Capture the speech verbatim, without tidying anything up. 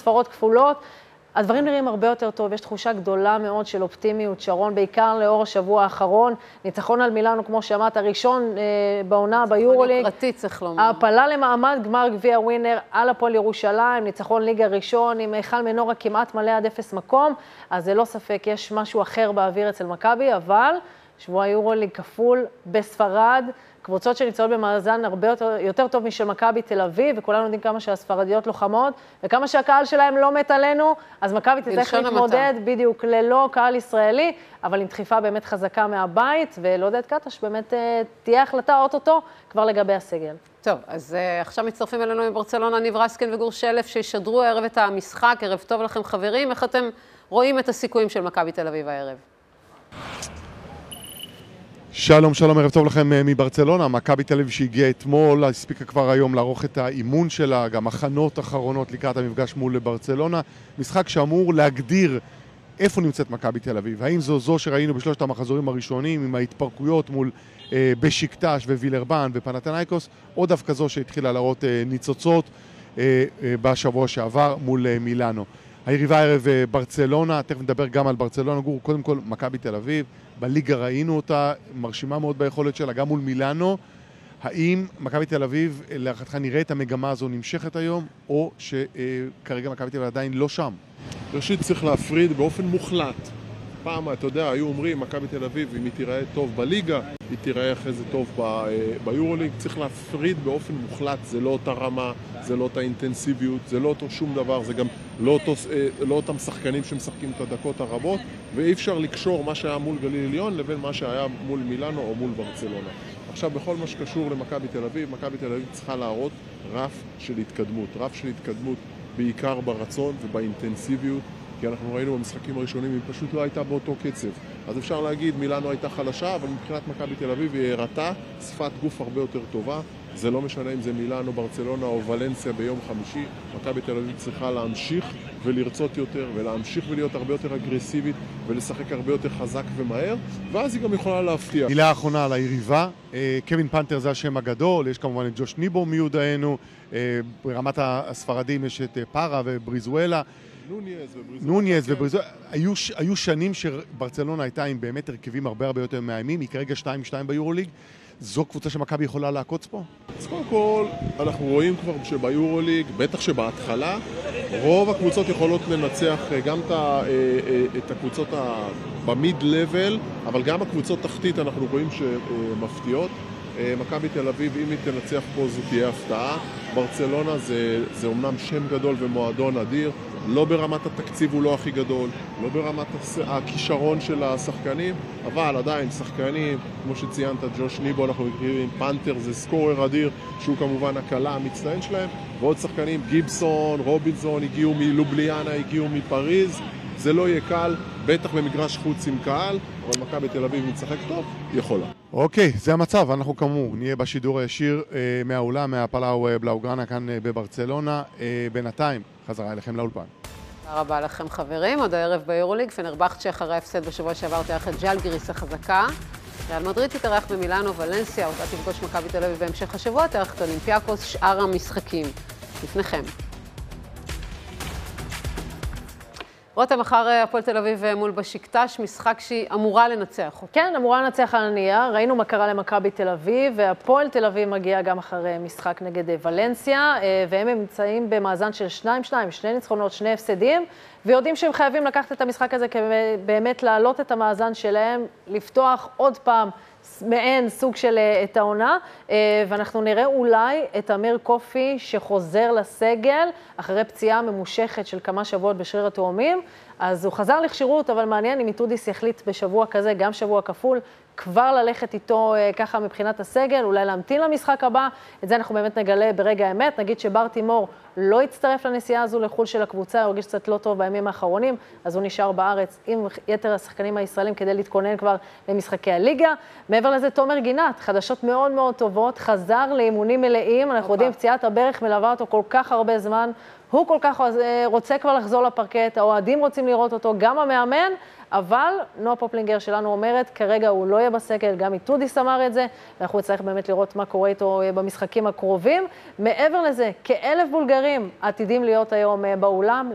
ספרות כפולות, הדברים נראים הרבה יותר טוב, יש תחושה גדולה מאוד של אופטימיות, שרון, בעיקר לאור השבוע האחרון, ניצחון על מילאנו, כמו שאמרת, הראשון אה, בעונה ביורוליג, יוקרתי, צריך לומר. העפלה למעמד גמר גביע ווינר על הפועל ירושלים, ניצחון ליגה ראשון, עם היכל מנורה כמעט מלא עד אפס מקום, אז זה לא ספק, יש משהו אחר באוויר אצל מכבי, אבל שבוע יורוליג כפול בספרד, קבוצות שנמצאות במאזן הרבה יותר, יותר טוב משל מכבי תל אביב, וכולנו יודעים כמה שהספרדיות לוחמות, וכמה שהקהל שלהם לא מת עלינו, אז מכבי תצטרך להתמודד בדיוק ללא קהל ישראלי, אבל עם דחיפה באמת חזקה מהבית, ולעודד קטש באמת תהיה החלטה אוטוטו כבר לגבי הסגל. טוב, אז uh, עכשיו מצטרפים אלינו מברצלונה, ניב רסקין וגור שלף, שישדרו הערב את המשחק. ערב טוב לכם חברים, איך אתם רואים את הסיכויים של מכבי תל אביב הערב? שלום, שלום, ערב טוב לכם מברצלונה. מכבי תל אביב שהגיעה אתמול, הספיקה כבר היום לערוך את האימון שלה, גם הכנות אחרונות לקראת המפגש מול ברצלונה. משחק שאמור להגדיר איפה נמצאת מכבי תל אביב. האם זו זו שראינו בשלושת המחזורים הראשונים עם ההתפרקויות מול אה, בשיקטש ווילרבן ופנתנייקוס, או דווקא זו שהתחילה להראות אה, ניצוצות אה, אה, בשבוע שעבר מול אה, מילאנו. היריבה ערב אה, ברצלונה, תכף נדבר גם על ברצלונה. גור, קודם כל מכבי תל אביב, בליגה ראינו אותה, מרשימה מאוד ביכולת שלה, גם מול מילאנו. האם מכבי תל אביב, להערכתך, נראה את המגמה הזו נמשכת היום, או שכרגע מכבי תל אביב עדיין לא שם? ראשית צריך להפריד באופן מוחלט. פעם, אתה יודע, היו אומרים, מכבי תל אביב, אם היא תיראה טוב בליגה, היא תיראה אחרי זה טוב ביורוליג. צריך להפריד באופן מוחלט, זה לא אותה רמה, זה לא אותה אינטנסיביות, זה לא אותו שום דבר, זה גם לא, אותו, לא אותם שחקנים שמשחקים את הדקות הרבות, ואי אפשר לקשור מה שהיה מול גליל עליון לבין מה שהיה מול מילאנו או מול ברצלונה. עכשיו, בכל מה שקשור למכבי תל אביב, מכבי תל אביב צריכה להראות רף של התקדמות, רף של התקדמות בעיקר ברצון ובאינטנסיביות, כי אנחנו ראינו במשחקים הראשונים, היא פשוט לא הייתה באותו קצב. אז אפשר להגיד, מילאנו הייתה חלשה, אבל מבחינת מכבי תל אביב היא הראתה שפת גוף הרבה יותר טובה. זה לא משנה אם זה מילאנו, ברצלונה או ולנסיה ביום חמישי. מכבי תל אביב צריכה להמשיך ולרצות יותר, ולהמשיך ולהיות הרבה יותר אגרסיבית, ולשחק הרבה יותר חזק ומהר, ואז היא גם יכולה להפתיע. מילה האחרונה על היריבה, קווין פנתר זה השם הגדול, יש כמובן את ג'וש ניבו מיודענו, ברמת הספרדים יש את פארה ובריזואלה, נוניאז ובריזואלה. היו, היו שנים שברצלונה הייתה עם באמת הרכבים הרבה הרבה יותר מאיימים, היא כרגע שתיים שתיים ביורוליג. זו קבוצה שמכבי יכולה לעקוץ פה? אז קודם כל, אנחנו רואים כבר שביורוליג, בטח שבהתחלה, רוב הקבוצות יכולות לנצח גם את הקבוצות במיד-לבל, אבל גם הקבוצות תחתית אנחנו רואים שמפתיעות. מכבי תל אביב, אם היא תנצח פה, זו תהיה הפתעה. ברצלונה זה, זה אומנם שם גדול ומועדון אדיר, לא ברמת התקציב הוא לא הכי גדול, לא ברמת הכישרון של השחקנים, אבל עדיין שחקנים, כמו שציינת, ג'וש ניבו, אנחנו מכירים, פנתר זה סקורר אדיר, שהוא כמובן הקלה המצטיין שלהם, ועוד שחקנים, גיבסון, רובינזון, הגיעו מלובליאנה, הגיעו מפריז, זה לא יהיה קל, בטח במגרש חוץ עם קהל, אבל מכבי תל אביב מצחק טוב, יכולה. אוקיי, זה המצב, אנחנו כאמור נהיה בשידור הישיר אה, מהאולם, מהפלאו אה, בלאוגרנה כאן אה, בברצלונה. אה, בינתיים, חזרה אליכם לאולפן. תודה רבה לכם חברים, עוד הערב ביורוליג, פנרבחצ'ה אחרי ההפסד בשבוע שעבר תארח את ג'לגיריס החזקה. ריאל מדריד תתארח במילאנו, ולנסיה, אותה תפגוש מכבי תל אביב בהמשך השבוע, תארח את אולימפיאקוס, שאר המשחקים. לפניכם. רותם, מחר הפועל תל אביב מול בשיקטש, משחק שהיא אמורה לנצח. כן, אמורה לנצח על הנייר. ראינו מה קרה למכבי תל אביב, והפועל תל אביב מגיע גם אחרי משחק נגד ולנסיה, והם נמצאים במאזן של שניים שתיים, שני ניצחונות, שני הפסדים, ויודעים שהם חייבים לקחת את המשחק הזה כדי באמת להעלות את המאזן שלהם, לפתוח עוד פעם מעין סוג של את העונה, ואנחנו נראה אולי את אמיר קופי שחוזר לסגל אחרי פציעה ממושכת של כמה שבועות בשריר התאומים, אז הוא חזר לכשירות, אבל מעניין אם איטודיס יחליט בשבוע כזה, גם שבוע כפול, כבר ללכת איתו ככה מבחינת הסגל, אולי להמתין למשחק הבא, את זה אנחנו באמת נגלה ברגע האמת, נגיד שבר תימור לא יצטרף לנסיעה הזו לחול של הקבוצה, הוא הרגיש קצת לא טוב בימים האחרונים, אז הוא נשאר בארץ עם יתר השחקנים הישראלים כדי להתכונן כבר למשחקי הליגה. מעבר לזה, תומר גינת, חדשות מאוד מאוד טובות, חזר לאימונים מלאים, אנחנו יודעים, פציעת הברך מלווה אותו כל כך הרבה זמן, הוא כל כך רוצה כבר לחזור לפרקט, האוהדים רוצים לראות אותו, גם המאמן, אבל נועה פופלינגר שלנו אומרת, כרגע הוא לא יהיה בסגל, גם איטודיס אמר את זה, ואנחנו נצטרך באמת לראות מה קורה איתו במשחקים הקרובים. מעבר לזה, כאלף בולגרים עתידים להיות היום באולם,